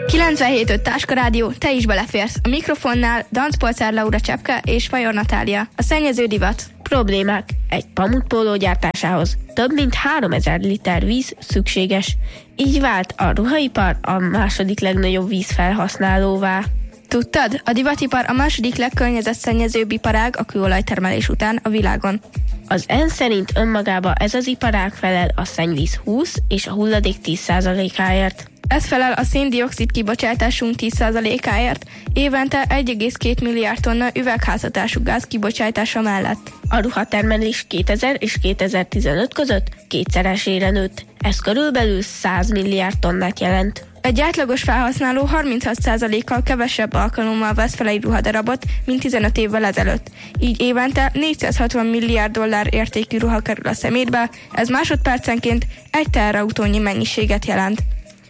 97.5 Táska Rádió, te is beleférsz. A mikrofonnál Dancpolcár Laura Csepke és Fajor Natália. A szennyező divat. Problémák. Egy pamutpóló gyártásához több mint 3000 liter víz szükséges. Így vált a ruhaipar a második legnagyobb vízfelhasználóvá. Tudtad? A divatipar a második legkörnyezetszennyezőbb iparág a kőolajtermelés után a világon. Az ENSZ szerint önmagába ez az iparág felel a szennyvíz 20 és a hulladék 10%-áért. Ez felel a szén-dioxid kibocsátásunk 10%-áért, évente 1,2 milliárd tonna üvegházhatású gáz kibocsátása mellett. A ruhatermelés 2000 és 2015 között kétszeresére nőtt, ez körülbelül 100 milliárd tonnát jelent. Egy átlagos felhasználó 36%-kal kevesebb alkalommal vesz fel egy ruhadarabot, mint 15 évvel ezelőtt. Így évente 460 milliárd dollár értékű ruha kerül a szemétbe, ez másodpercenként egy teherautónyi mennyiséget jelent.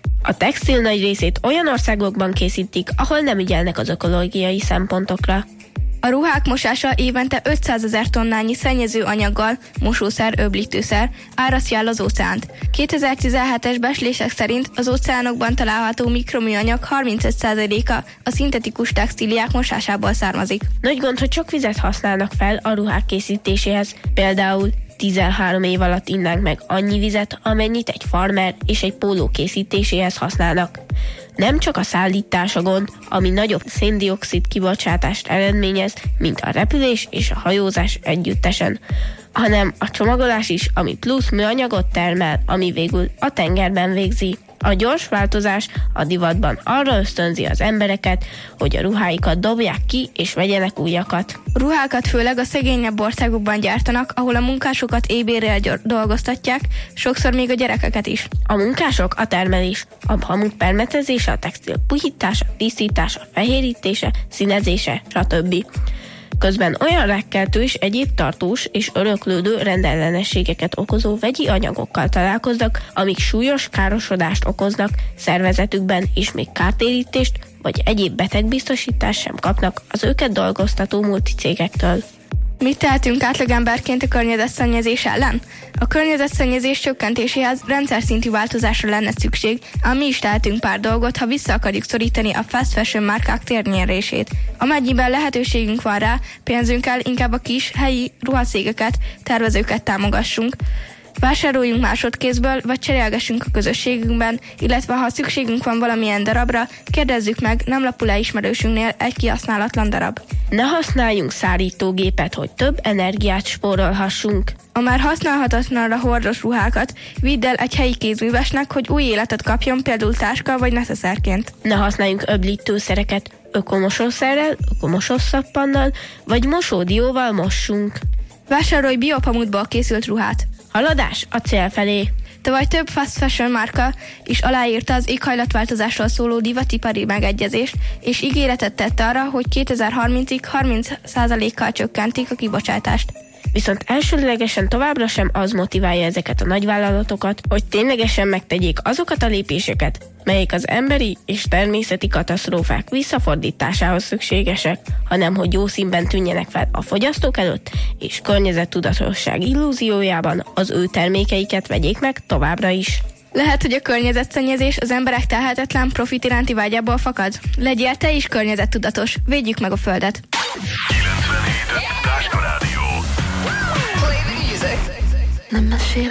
A textil nagy részét olyan országokban készítik, ahol nem ügyelnek az ökológiai szempontokra. A ruhák mosása évente 500 000 tonnányi szennyező anyaggal, mosószer, öblítőszer árasztja el az óceánt. 2017-es becslések szerint az óceánokban található mikroműanyag 35%-a a szintetikus textíliák mosásából származik. Nagy gond, hogy sok vizet használnak fel a ruhák készítéséhez, például 13 év alatt innánk meg annyi vizet, amennyit egy farmer és egy póló készítéséhez használnak. Nem csak a szállítás a gond, ami nagyobb szén-dioxid kibocsátást eredményez, mint a repülés és a hajózás együttesen, hanem a csomagolás is, ami plusz műanyagot termel, ami végül a tengerben végzi. A gyors változás a divatban arra ösztönzi az embereket, hogy a ruháikat dobják ki és vegyenek újakat. Ruhákat főleg a szegényebb országokban gyártanak, ahol a munkásokat éhbérrel dolgoztatják, sokszor még a gyerekeket is. A munkások a termelés, a pamut permetezése, a textil puhítása, tisztítása, fehérítése, színezése, stb. Közben olyan rákkeltő és egyéb tartós és öröklődő rendellenességeket okozó vegyi anyagokkal találkoznak, amik súlyos károsodást okoznak szervezetükben, és még kártérítést vagy egyéb betegbiztosítást sem kapnak az őket dolgoztató multicégektől. Mit tehetünk átlagemberként a környezetszennyezés ellen? A környezetszennyezés csökkentéséhez rendszer szintű változásra lenne szükség, ám mi is tehetünk pár dolgot, ha vissza akarjuk szorítani a fast fashion márkák térnyerését. Amennyiben lehetőségünk van rá, pénzünkkel inkább a kis, helyi ruhacégeket, tervezőket támogassunk. Vásároljunk másodkézből, vagy cserélgessünk a közösségünkben, illetve ha szükségünk van valamilyen darabra, kérdezzük meg, nem lapul le ismerősünknél egy kihasználatlan darab. Ne használjunk szárítógépet, hogy több energiát spórolhassunk. A már használhatatlanra hordos ruhákat vidd el egy helyi kézművesnek, hogy új életet kapjon, például táska vagy neszeszerként. Ne használjunk öblítőszereket, ökomosószerrel, ökomosószappannal vagy mosódióval mossunk. Vásárolj biopamutból készült ruhát. Haladás a cél felé. Tavaly több fast fashion márka is aláírta az éghajlatváltozásról szóló divatipari megegyezést, és ígéretet tett arra, hogy 2030-ig 30%-kal csökkentik a kibocsátást. Viszont elsődlegesen továbbra sem az motiválja ezeket a nagyvállalatokat, hogy ténylegesen megtegyék azokat a lépéseket, melyek az emberi és természeti katasztrófák visszafordításához szükségesek, hanem hogy jó színben tűnjenek fel a fogyasztók előtt, és környezettudatosság illúziójában az ő termékeiket vegyék meg továbbra is. Lehet, hogy a környezetszennyezés az emberek telhetetlen profit iránti vágyából fakad. Legyél te is környezettudatos, védjük meg a földet! 97.5 Táska Rádió. Nem mesél